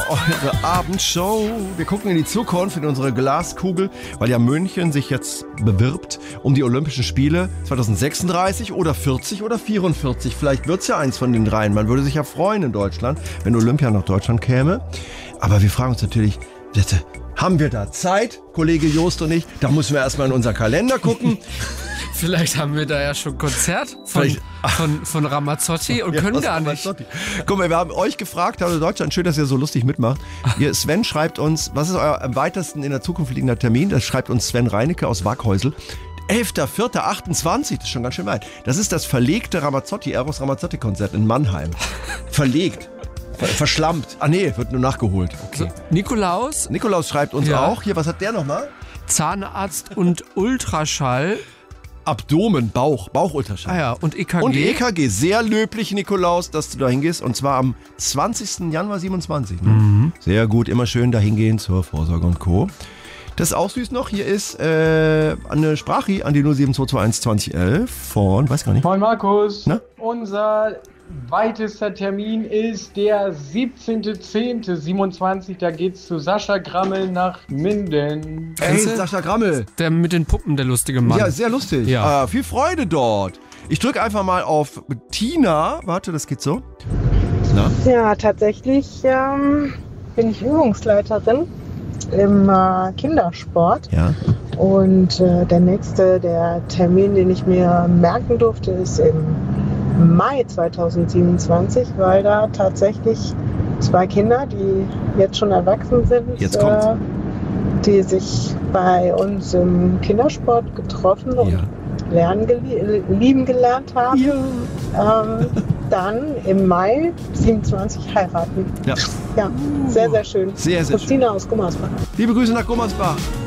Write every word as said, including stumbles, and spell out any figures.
eure Abendshow. Wir gucken in die Zukunft, in unsere Glaskugel, weil ja München sich jetzt bewirbt um die Olympischen Spiele zwanzig sechsunddreißig oder vierzig oder vierundvierzig. Vielleicht wird es ja eins von den dreien. Man würde sich ja freuen in Deutschland, wenn Olympia nach Deutschland käme. Aber wir fragen uns natürlich, bitte, haben wir da Zeit, Kollege Jost und ich? Da müssen wir erstmal in unser Kalender gucken. Vielleicht haben wir da ja schon Konzert von, von, von Ramazzotti und ja, können gar nicht. Ramazzotti. Guck mal, wir haben euch gefragt, Hallo Deutschland, schön, dass ihr so lustig mitmacht. Hier, Sven schreibt uns, was ist euer am weitesten in der Zukunft liegender Termin? Das schreibt uns Sven Reinecke aus Waghäusel. elfter vierter achtundzwanzig, das ist schon ganz schön weit. Das ist das verlegte Ramazzotti, Eros Ramazzotti-Konzert in Mannheim. Verlegt. Verschlammt. Ah nee, wird nur nachgeholt. Okay. So, Nikolaus? Nikolaus schreibt uns ja auch. Hier, was hat der nochmal? Zahnarzt und Ultraschall. Abdomen, Bauch, Bauchultraschall. Ah ja, und E K G. Und E K G. Sehr löblich, Nikolaus, dass du da hingehst. Und zwar am zwanzigsten Januar siebenundzwanzig. Ne? Mhm. Sehr gut, immer schön da hingehen zur Vorsorge und Co. Das ist auch süß noch. Hier ist äh, eine Sprache an die null sieben zwei zwei eins zwanzig elf von, weiß gar nicht. Moin Markus. Na? Unser weitester Termin ist der siebzehnter zehnter siebenundzwanzig. Da geht's zu Sascha Grammel nach Minden. Hey, Sascha Grammel. Der mit den Puppen, der lustige Mann. Ja, sehr lustig. Ja. Äh, viel Freude dort. Ich drücke einfach mal auf Tina. Warte, das geht so. Na? Ja, tatsächlich ähm, bin ich Übungsleiterin im äh, Kindersport. Ja. Und äh, der nächste, der Termin, den ich mir merken durfte, ist im Mai zweitausendsiebenundzwanzig, weil da tatsächlich zwei Kinder, die jetzt schon erwachsen sind, Jetzt kommt's. äh, die sich bei uns im Kindersport getroffen und Ja. lernen gelie- lieben gelernt haben, Ja. ähm, dann im Mai siebenundzwanzig heiraten. Ja. Ja, sehr, sehr schön. Sehr, sehr Christina aus Gummersbach. Liebe Grüße nach Gummersbach.